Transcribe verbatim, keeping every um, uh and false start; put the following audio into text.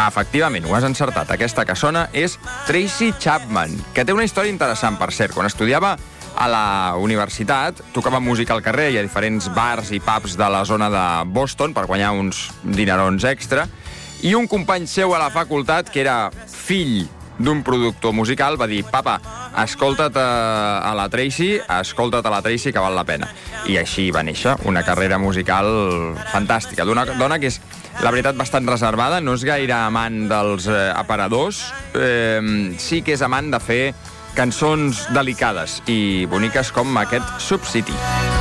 Efectivament, ho has encertat. Aquesta que sona és Tracy Chapman, que té una història interessant, per cert. Quan estudiava a la universitat, tocava música al carrer i a diferents bars i pubs de la zona de Boston per guanyar uns dinerons extra, i un company seu a la facultat, que era fill d'un productor musical, va dir: papa, escolta't a, a la Tracy, escolta't a la Tracy, que val la pena. I així va néixer una carrera musical fantàstica, d'una dona que és, la veritat, bastant reservada, no és gaire amant dels eh, aparadors, eh, sí que és amant de fer cançons delicades i boniques com aquest Subcity.